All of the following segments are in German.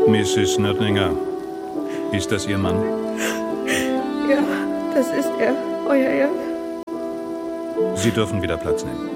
Mrs. Nördlinger, ist das Ihr Mann? Ja, das ist er, Euer Ehren. Sie dürfen wieder Platz nehmen.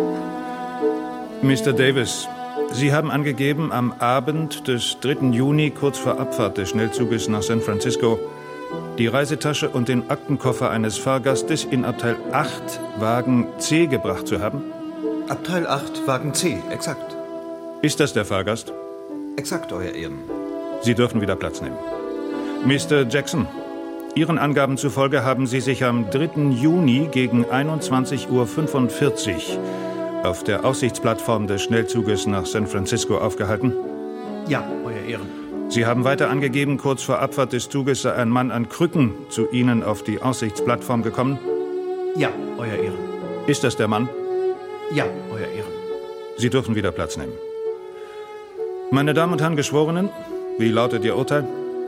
Mr. Davis, Sie haben angegeben, am Abend des 3. Juni, kurz vor Abfahrt des Schnellzuges nach San Francisco, die Reisetasche und den Aktenkoffer eines Fahrgastes in Abteil 8, Wagen C gebracht zu haben? Abteil 8, Wagen C, exakt. Ist das der Fahrgast? Exakt, Euer Ehren. Sie dürfen wieder Platz nehmen. Mr. Jackson, Ihren Angaben zufolge haben Sie sich am 3. Juni gegen 21:45 Uhr auf der Aussichtsplattform des Schnellzuges nach San Francisco aufgehalten? Ja, Euer Ehren. Sie haben weiter angegeben, kurz vor Abfahrt des Zuges sei ein Mann an Krücken zu Ihnen auf die Aussichtsplattform gekommen? Ja, Euer Ehren. Ist das der Mann? Ja, Euer Ehren. Sie dürfen wieder Platz nehmen. Meine Damen und Herren Geschworenen, wie lautet Ihr Urteil?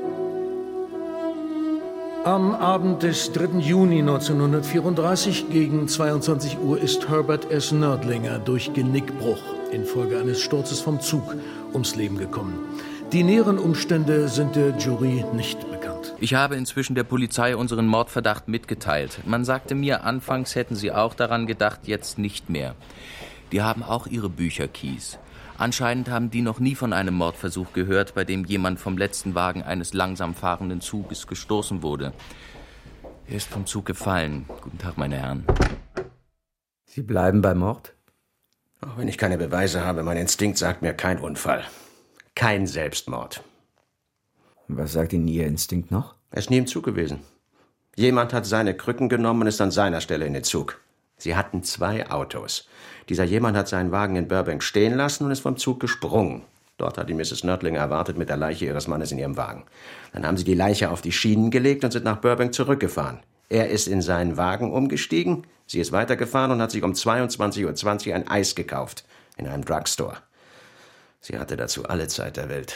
Am Abend des 3. Juni 1934 gegen 22 Uhr ist Herbert S. Nördlinger durch Genickbruch infolge eines Sturzes vom Zug ums Leben gekommen. Die näheren Umstände sind der Jury nicht bekannt. Ich habe inzwischen der Polizei unseren Mordverdacht mitgeteilt. Man sagte mir, anfangs hätten sie auch daran gedacht, jetzt nicht mehr. Die haben auch ihre Bücherkeys. Anscheinend haben die noch nie von einem Mordversuch gehört, bei dem jemand vom letzten Wagen eines langsam fahrenden Zuges gestoßen wurde. Er ist vom Zug gefallen. Guten Tag, meine Herren. Sie bleiben bei Mord? Auch wenn ich keine Beweise habe, mein Instinkt sagt mir kein Unfall. Kein Selbstmord. Was sagt Ihnen Ihr Instinkt noch? Er ist nie im Zug gewesen. Jemand hat seine Krücken genommen und ist an seiner Stelle in den Zug. Sie hatten 2 Autos. Dieser jemand hat seinen Wagen in Burbank stehen lassen und ist vom Zug gesprungen. Dort hat die Mrs. Nördlinger erwartet mit der Leiche ihres Mannes in ihrem Wagen. Dann haben sie die Leiche auf die Schienen gelegt und sind nach Burbank zurückgefahren. Er ist in seinen Wagen umgestiegen, sie ist weitergefahren und hat sich um 22:20 Uhr ein Eis gekauft in einem Drugstore. Sie hatte dazu alle Zeit der Welt.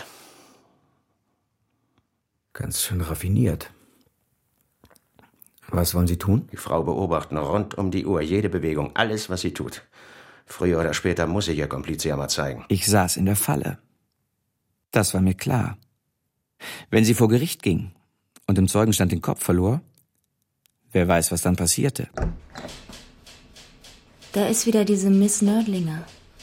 Ganz schön raffiniert. Was wollen Sie tun? Die Frau beobachten rund um die Uhr, jede Bewegung, alles, was sie tut. Früher oder später muss sich ihr Komplize ja mal zeigen. Ich saß in der Falle. Das war mir klar. Wenn sie vor Gericht ging und im Zeugenstand den Kopf verlor, wer weiß, was dann passierte. Da ist wieder diese Miss Nördlinger.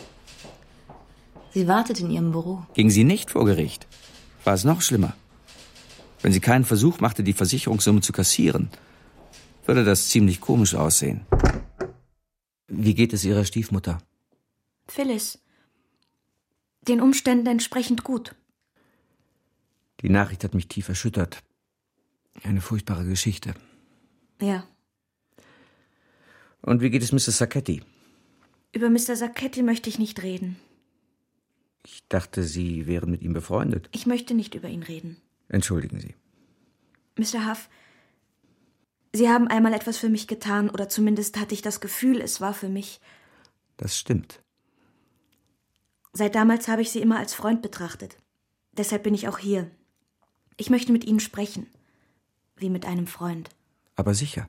Sie wartet in ihrem Büro. Ging sie nicht vor Gericht, war es noch schlimmer. Wenn sie keinen Versuch machte, die Versicherungssumme zu kassieren, würde das ziemlich komisch aussehen. Wie geht es Ihrer Stiefmutter? Phyllis. Den Umständen entsprechend gut. Die Nachricht hat mich tief erschüttert. Eine furchtbare Geschichte. Ja. Und wie geht es Mr. Sacchetti? Über Mr. Sacchetti möchte ich nicht reden. Ich dachte, Sie wären mit ihm befreundet. Ich möchte nicht über ihn reden. Entschuldigen Sie. Mr. Huff, Sie haben einmal etwas für mich getan, oder zumindest hatte ich das Gefühl, es war für mich. Das stimmt. Seit damals habe ich Sie immer als Freund betrachtet. Deshalb bin ich auch hier. Ich möchte mit Ihnen sprechen. Wie mit einem Freund. Aber sicher.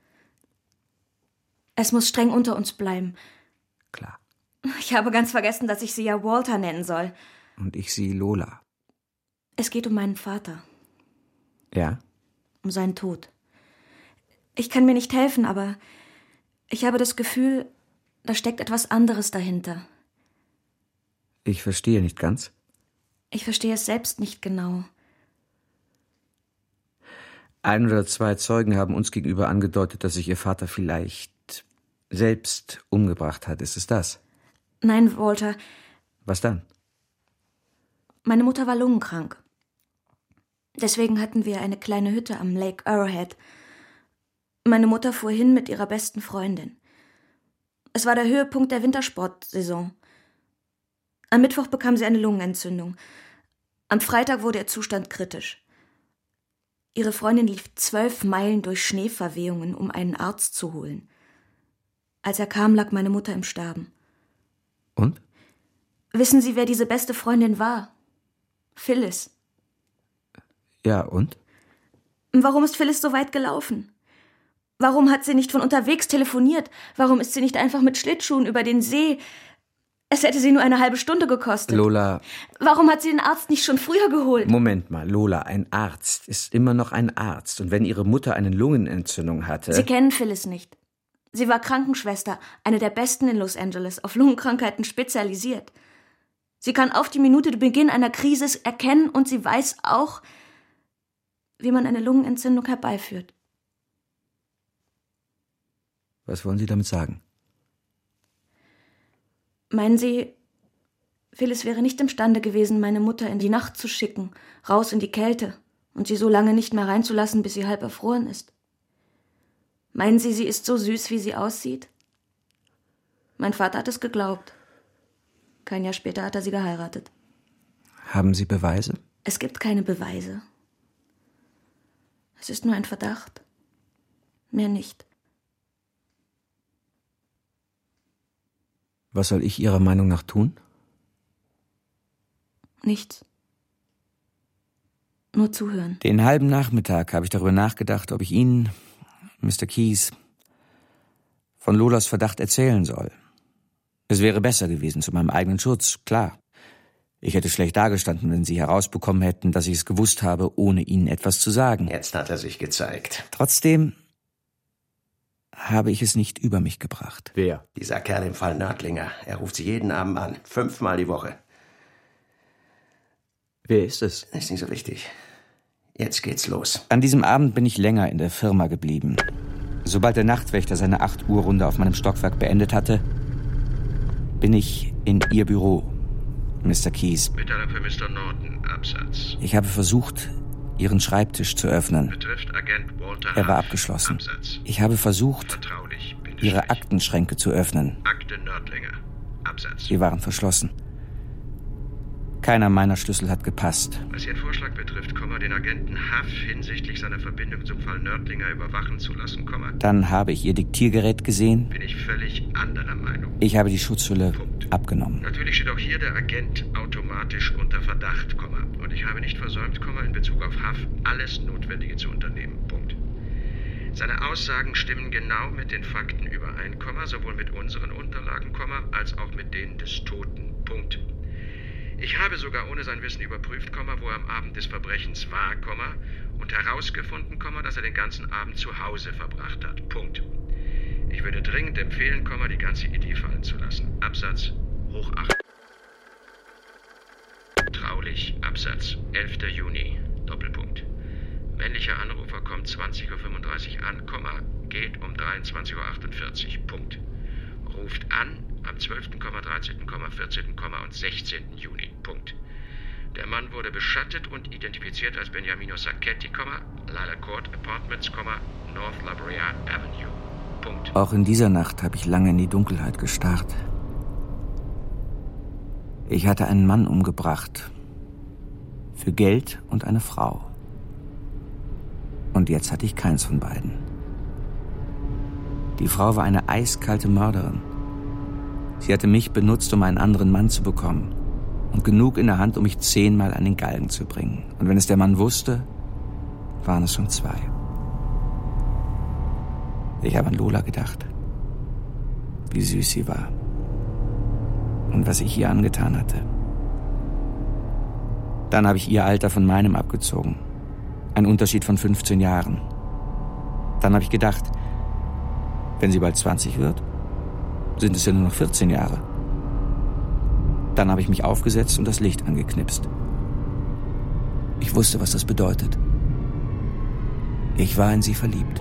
Es muss streng unter uns bleiben. Klar. Ich habe ganz vergessen, dass ich Sie ja Walter nennen soll. Und ich Sie Lola. Es geht um meinen Vater. Ja? Um seinen Tod. Ich kann mir nicht helfen, aber ich habe das Gefühl, da steckt etwas anderes dahinter. Ich verstehe nicht ganz. Ich verstehe es selbst nicht genau. 1 oder 2 Zeugen haben uns gegenüber angedeutet, dass sich Ihr Vater vielleicht selbst umgebracht hat. Ist es das? Nein, Walter. Was dann? Meine Mutter war lungenkrank. Deswegen hatten wir eine kleine Hütte am Lake Arrowhead. Meine Mutter fuhr hin mit ihrer besten Freundin. Es war der Höhepunkt der Wintersportsaison. Am Mittwoch bekam sie eine Lungenentzündung. Am Freitag wurde ihr Zustand kritisch. Ihre Freundin lief 12 Meilen durch Schneeverwehungen, um einen Arzt zu holen. Als er kam, lag meine Mutter im Sterben. Und? Wissen Sie, wer diese beste Freundin war? Phyllis. Ja, und? Warum ist Phyllis so weit gelaufen? Warum hat sie nicht von unterwegs telefoniert? Warum ist sie nicht einfach mit Schlittschuhen über den See? Es hätte sie nur eine halbe Stunde gekostet. Lola... Warum hat sie den Arzt nicht schon früher geholt? Moment mal, Lola, ein Arzt ist immer noch ein Arzt. Und wenn Ihre Mutter eine Lungenentzündung hatte... Sie kennen Phyllis nicht. Sie war Krankenschwester, eine der besten in Los Angeles, auf Lungenkrankheiten spezialisiert. Sie kann auf die Minute den Beginn einer Krise erkennen und sie weiß auch, wie man eine Lungenentzündung herbeiführt. Was wollen Sie damit sagen? Meinen Sie, Phyllis wäre nicht imstande gewesen, meine Mutter in die Nacht zu schicken, raus in die Kälte und sie so lange nicht mehr reinzulassen, bis sie halb erfroren ist? Meinen Sie, sie ist so süß, wie sie aussieht? Mein Vater hat es geglaubt. Kein Jahr später hat er sie geheiratet. Haben Sie Beweise? Es gibt keine Beweise. Es ist nur ein Verdacht. Mehr nicht. Was soll ich Ihrer Meinung nach tun? Nichts. Nur zuhören. Den halben Nachmittag habe ich darüber nachgedacht, ob ich Ihnen, Mr. Keyes, von Lolas Verdacht erzählen soll. Es wäre besser gewesen, zu meinem eigenen Schutz, klar. Ich hätte schlecht dagestanden, wenn Sie herausbekommen hätten, dass ich es gewusst habe, ohne Ihnen etwas zu sagen. Jetzt hat er sich gezeigt. Trotzdem habe ich es nicht über mich gebracht. Wer? Dieser Kerl im Fall Nördlinger. Er ruft sie jeden Abend an. 5-mal die Woche. Wer ist es? Ist nicht so wichtig. Jetzt geht's los. An diesem Abend bin ich länger in der Firma geblieben. Sobald der Nachtwächter seine 8-Uhr-Runde auf meinem Stockwerk beendet hatte, bin ich in Ihr Büro, Mr. Keyes. Mitteilung für Mr. Norton, Absatz. Ich habe versucht, Ihren Schreibtisch zu öffnen. Betrifft Agent Walter Er war Huff, abgeschlossen. Absatz. Ich habe versucht, Vertraulich, Ihre Aktenschränke zu öffnen. Akte Nördlinger, Absatz. Sie waren verschlossen. Keiner meiner Schlüssel hat gepasst. Was Ihren Vorschlag betrifft, den Agenten Huff hinsichtlich seiner Verbindung zum Fall Nördlinger überwachen zu lassen, Dann habe ich Ihr Diktiergerät gesehen. bin ich völlig anderer Meinung. Ich habe die Schutzhülle abgenommen. Natürlich steht auch hier der Agent automatisch unter Verdacht, und ich habe nicht versäumt, in Bezug auf Huff alles Notwendige zu unternehmen, Punkt. Seine Aussagen stimmen genau mit den Fakten überein, sowohl mit unseren Unterlagen, als auch mit denen des Toten, Punkt. Ich habe sogar ohne sein Wissen überprüft, wo er am Abend des Verbrechens war, und herausgefunden, dass er den ganzen Abend zu Hause verbracht hat, Punkt. Ich würde dringend empfehlen, die ganze Idee fallen zu lassen. Absatz, hoch 8. Traulich, Absatz, 11. Juni, Doppelpunkt. Männlicher Anrufer kommt 20:35 Uhr an, geht um 23:48 Uhr, Punkt. Ruft an am 12., 13., 14. und 16. Juni, Punkt. Der Mann wurde beschattet und identifiziert als Beniamino Sacchetti, Lilac Court Apartments, North La Brea Avenue, Punkt. Auch in dieser Nacht habe ich lange in die Dunkelheit gestarrt. Ich hatte einen Mann umgebracht. Für Geld und eine Frau. Und jetzt hatte ich keins von beiden. Die Frau war eine eiskalte Mörderin. Sie hatte mich benutzt, um einen anderen Mann zu bekommen. Und genug in der Hand, um mich 10-mal an den Galgen zu bringen. Und wenn es der Mann wusste, waren es schon 2. Ich habe an Lola gedacht. Wie süß sie war. Und was ich ihr angetan hatte. Dann habe ich ihr Alter von meinem abgezogen. Ein Unterschied von 15 Jahren. Dann habe ich gedacht, wenn sie bald 20 wird, sind es ja nur noch 14 Jahre. Dann habe ich mich aufgesetzt und das Licht angeknipst. Ich wusste, was das bedeutet. Ich war in sie verliebt.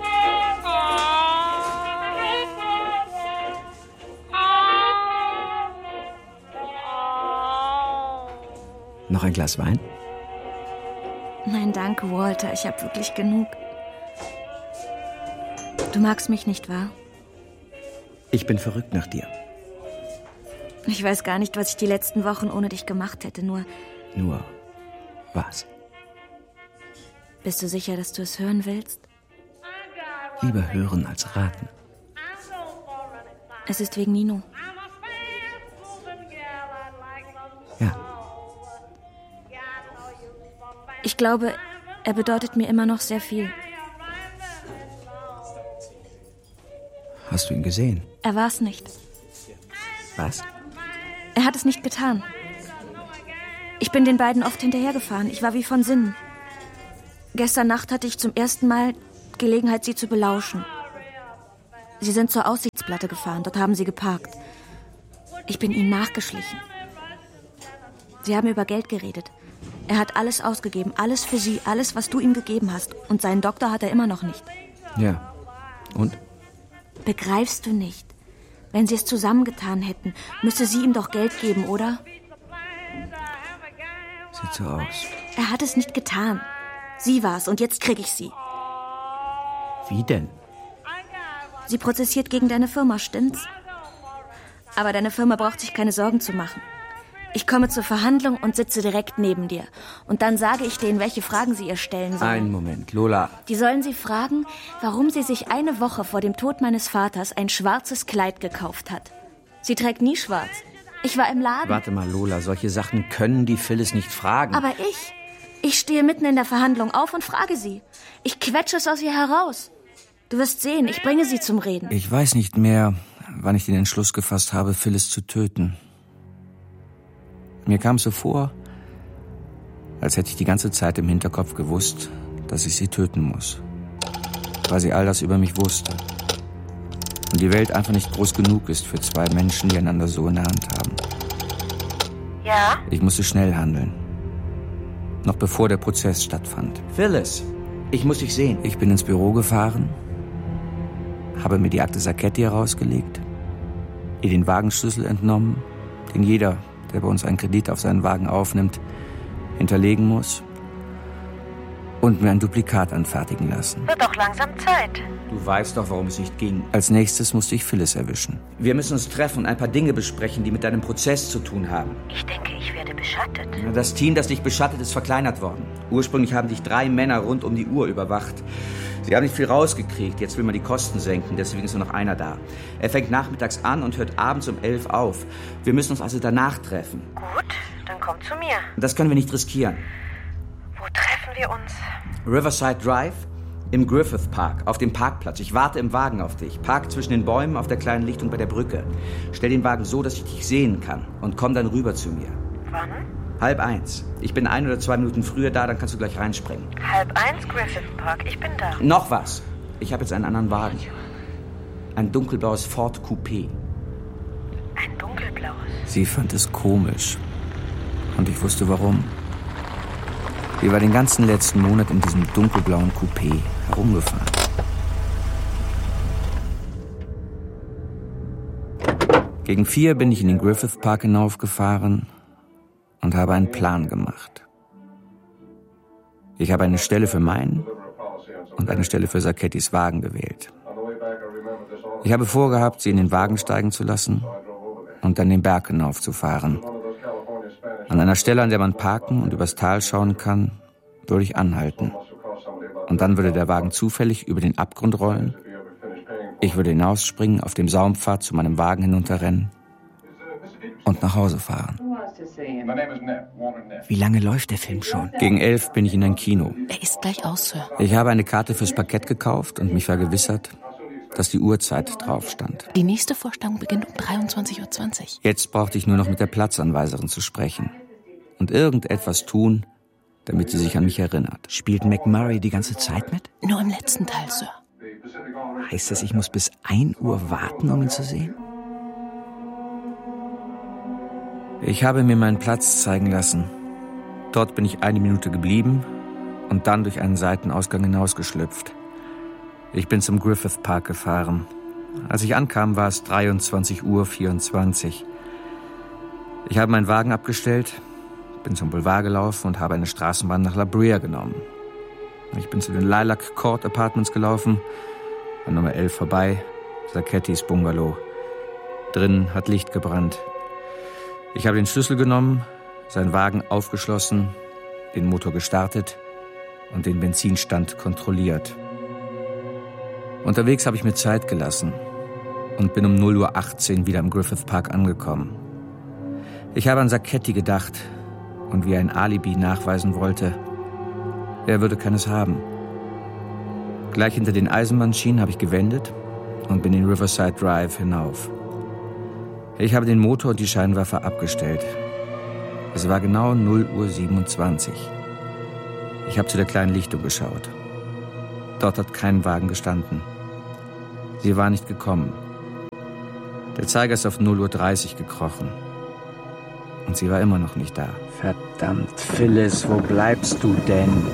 Noch ein Glas Wein? Nein, danke, Walter. Ich habe wirklich genug. Du magst mich nicht, wahr? Ich bin verrückt nach dir. Ich weiß gar nicht, was ich die letzten Wochen ohne dich gemacht hätte, nur... Nur was? Bist du sicher, dass du es hören willst? Lieber hören als raten. Es ist wegen Nino. Ja. Ich glaube, er bedeutet mir immer noch sehr viel. Hast du ihn gesehen? Er war's nicht. Was? Er hat es nicht getan. Ich bin den beiden oft hinterhergefahren. Ich war wie von Sinnen. Gestern Nacht hatte ich zum ersten Mal Gelegenheit, sie zu belauschen. Sie sind zur Aussichtsplatte gefahren. Dort haben sie geparkt. Ich bin ihnen nachgeschlichen. Sie haben über Geld geredet. Er hat alles ausgegeben. Alles für sie. Alles, was du ihm gegeben hast. Und seinen Doktor hat er immer noch nicht. Ja. Und? Begreifst du nicht? Wenn sie es zusammengetan hätten, müsste sie ihm doch Geld geben, oder? Sieht so aus. Er hat es nicht getan. Sie war's und jetzt krieg ich sie. Wie denn? Sie prozessiert gegen deine Firma, stimmt's? Aber deine Firma braucht sich keine Sorgen zu machen. Ich komme zur Verhandlung und sitze direkt neben dir. Und dann sage ich denen, welche Fragen sie ihr stellen sollen. Einen Moment, Lola. Die sollen sie fragen, warum sie sich eine Woche vor dem Tod meines Vaters ein schwarzes Kleid gekauft hat. Sie trägt nie schwarz. Ich war im Laden. Warte mal, Lola, solche Sachen können die Phyllis nicht fragen. Aber ich stehe mitten in der Verhandlung auf und frage sie. Ich quetsche es aus ihr heraus. Du wirst sehen, ich bringe sie zum Reden. Ich weiß nicht mehr, wann ich den Entschluss gefasst habe, Phyllis zu töten. Mir kam es so vor, als hätte ich die ganze Zeit im Hinterkopf gewusst, dass ich sie töten muss. Weil sie all das über mich wusste. Und die Welt einfach nicht groß genug ist für zwei Menschen, die einander so in der Hand haben. Ja? Ich musste schnell handeln. Noch bevor der Prozess stattfand. Phyllis, ich muss dich sehen. Ich bin ins Büro gefahren, habe mir die Akte Sacchetti herausgelegt, ihr den Wagenschlüssel entnommen, den jeder, der bei uns einen Kredit auf seinen Wagen aufnimmt, hinterlegen muss und mir ein Duplikat anfertigen lassen. Wird doch langsam Zeit. Du weißt doch, warum es nicht ging. Als nächstes musste ich Phyllis erwischen. Wir müssen uns treffen und ein paar Dinge besprechen, die mit deinem Prozess zu tun haben. Ich denke, ich werde beschattet. Das Team, das dich beschattet, ist verkleinert worden. Ursprünglich haben dich 3 Männer rund um die Uhr überwacht. Sie haben nicht viel rausgekriegt, jetzt will man die Kosten senken, deswegen ist nur noch einer da. Er fängt nachmittags an und hört abends um 11 auf. Wir müssen uns also danach treffen. Gut, dann komm zu mir. Das können wir nicht riskieren. Wo treffen wir uns? Riverside Drive, im Griffith Park, auf dem Parkplatz. Ich warte im Wagen auf dich. Park zwischen den Bäumen auf der kleinen Lichtung bei der Brücke. Stell den Wagen so, dass ich dich sehen kann und komm dann rüber zu mir. Wann? 12:30. Ich bin 1 oder 2 Minuten früher da, dann kannst du gleich reinspringen. 12:30 Griffith Park, ich bin da. Noch was. Ich habe jetzt einen anderen Wagen. Ein dunkelblaues Ford Coupé. Ein dunkelblaues? Sie fand es komisch. Und ich wusste warum. Sie war den ganzen letzten Monat in diesem dunkelblauen Coupé herumgefahren. Gegen 4 bin ich in den Griffith Park hinaufgefahren und habe einen Plan gemacht. Ich habe eine Stelle für meinen und eine Stelle für Sacchettis Wagen gewählt. Ich habe vorgehabt, sie in den Wagen steigen zu lassen und dann den Berg hinaufzufahren. An einer Stelle, an der man parken und übers Tal schauen kann, würde ich anhalten. Und dann würde der Wagen zufällig über den Abgrund rollen. Ich würde hinausspringen, auf dem Saumpfad zu meinem Wagen hinunterrennen und nach Hause fahren. Wie lange läuft der Film schon? Gegen 11 bin ich in ein Kino. Er ist gleich aus, Sir. Ich habe eine Karte fürs Parkett gekauft und mich vergewissert, dass die Uhrzeit drauf stand. Die nächste Vorstellung beginnt um 23:20 Uhr. Jetzt brauchte ich nur noch mit der Platzanweiserin zu sprechen und irgendetwas tun, damit sie sich an mich erinnert. Spielt McMurray die ganze Zeit mit? Nur im letzten Teil, Sir. Heißt das, ich muss bis 1 Uhr warten, um ihn zu sehen? Ich habe mir meinen Platz zeigen lassen. Dort bin ich 1 Minute geblieben und dann durch einen Seitenausgang hinausgeschlüpft. Ich bin zum Griffith Park gefahren. Als ich ankam, war es 23:24 Uhr. Ich habe meinen Wagen abgestellt, bin zum Boulevard gelaufen und habe eine Straßenbahn nach La Brea genommen. Ich bin zu den Lilac Court Apartments gelaufen, an Nummer 11 vorbei, Sacchettis Bungalow. Drinnen hat Licht gebrannt. Ich habe den Schlüssel genommen, seinen Wagen aufgeschlossen, den Motor gestartet und den Benzinstand kontrolliert. Unterwegs habe ich mir Zeit gelassen und bin um 0:18 Uhr wieder im Griffith Park angekommen. Ich habe an Sacchetti gedacht und wie er ein Alibi nachweisen wollte. Er würde keines haben. Gleich hinter den Eisenbahnschienen habe ich gewendet und bin den Riverside Drive hinauf. Ich habe den Motor und die Scheinwerfer abgestellt. Es war genau 0:27 Uhr. Ich habe zu der kleinen Lichtung geschaut. Dort hat kein Wagen gestanden. Sie war nicht gekommen. Der Zeiger ist auf 0:30 Uhr gekrochen. Und sie war immer noch nicht da. Verdammt, Phyllis, wo bleibst du denn?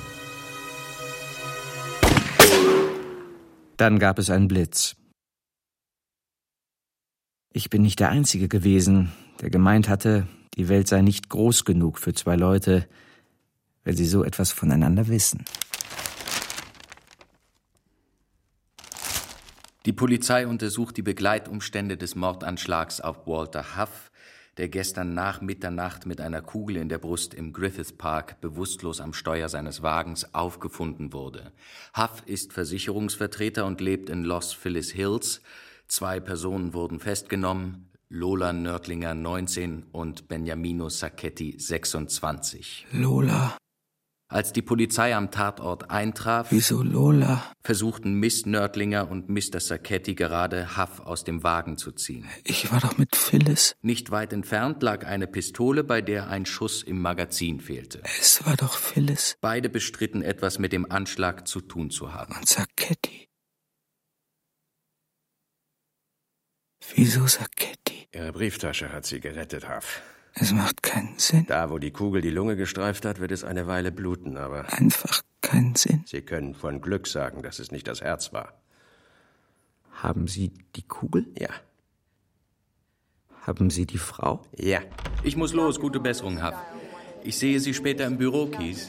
Dann gab es einen Blitz. Ich bin nicht der Einzige gewesen, der gemeint hatte, die Welt sei nicht groß genug für zwei Leute, wenn sie so etwas voneinander wissen. Die Polizei untersucht die Begleitumstände des Mordanschlags auf Walter Huff, der gestern nach Mitternacht mit einer Kugel in der Brust im Griffith Park bewusstlos am Steuer seines Wagens aufgefunden wurde. Huff ist Versicherungsvertreter und lebt in Los Feliz Hills. 2 Personen wurden festgenommen, Lola Nördlinger 19 und Beniamino Sacchetti 26. Lola. Als die Polizei am Tatort eintraf, Wieso Lola? versuchten Miss Nördlinger und Mr. Sacchetti gerade, Huff aus dem Wagen zu ziehen. Ich war doch mit Phyllis. Nicht weit entfernt lag eine Pistole, bei der ein Schuss im Magazin fehlte. Es war doch Phyllis. Beide bestritten, etwas mit dem Anschlag zu tun zu haben. Und Sacchetti. Wieso Sacchetti? Ihre Brieftasche hat sie gerettet, Huff. Es macht keinen Sinn. Da, wo die Kugel die Lunge gestreift hat, wird es eine Weile bluten, aber... Einfach keinen Sinn. Sie können von Glück sagen, dass es nicht das Herz war. Haben Sie die Kugel? Ja. Haben Sie die Frau? Ja. Ich muss los, gute Besserung, Huff. Ich sehe Sie später im Büro, Keys.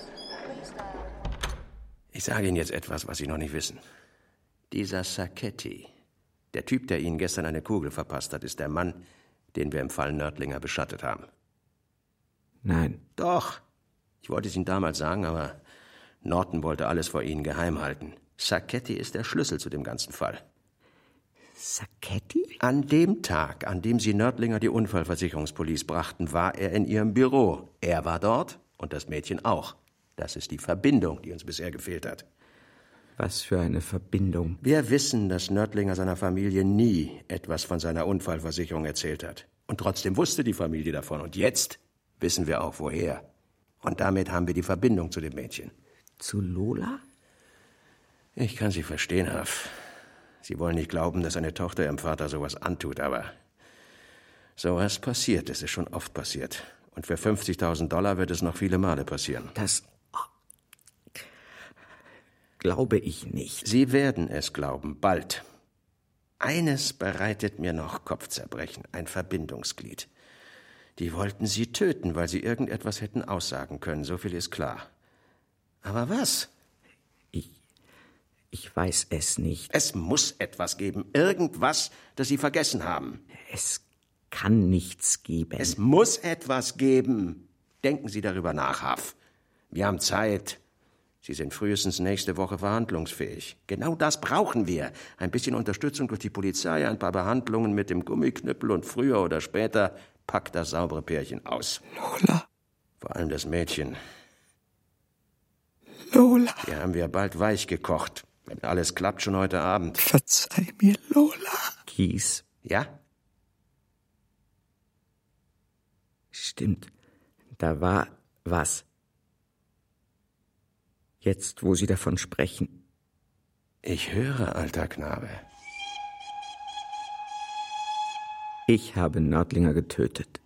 Ich sage Ihnen jetzt etwas, was Sie noch nicht wissen. Dieser Sacchetti, der Typ, der Ihnen gestern eine Kugel verpasst hat, ist der Mann, den wir im Fall Nördlinger beschattet haben. Nein. Doch. Ich wollte es Ihnen damals sagen, aber Norton wollte alles vor Ihnen geheim halten. Sacchetti ist der Schlüssel zu dem ganzen Fall. Sacchetti? An dem Tag, an dem Sie Nördlinger die Unfallversicherungspolice brachten, war er in Ihrem Büro. Er war dort und das Mädchen auch. Das ist die Verbindung, die uns bisher gefehlt hat. Was für eine Verbindung. Wir wissen, dass Nördlinger seiner Familie nie etwas von seiner Unfallversicherung erzählt hat. Und trotzdem wusste die Familie davon. Und jetzt wissen wir auch, woher. Und damit haben wir die Verbindung zu dem Mädchen. Zu Lola? Ich kann Sie verstehen, Huff. Sie wollen nicht glauben, dass eine Tochter ihrem Vater sowas antut, aber sowas passiert. Es ist schon oft passiert. Und für $50.000 wird es noch viele Male passieren. Das glaube ich nicht. Sie werden es glauben, bald. Eines bereitet mir noch Kopfzerbrechen, ein Verbindungsglied. Die wollten Sie töten, weil Sie irgendetwas hätten aussagen können, so viel ist klar. Aber was? Ich weiß es nicht. Es muss etwas geben, irgendwas, das Sie vergessen haben. Es kann nichts geben. Es muss etwas geben. Denken Sie darüber nach, Huff. Wir haben Zeit. Sie sind frühestens nächste Woche verhandlungsfähig. Genau das brauchen wir. Ein bisschen Unterstützung durch die Polizei, ein paar Behandlungen mit dem Gummiknüppel und früher oder später packt das saubere Pärchen aus. Lola. Vor allem das Mädchen. Lola. Die haben wir bald weich gekocht. Wenn alles klappt, schon heute Abend. Verzeih mir, Lola. Keys. Ja? Stimmt. Da war was. Jetzt, wo Sie davon sprechen. Ich höre, alter Knabe. Ich habe Nördlinger getötet.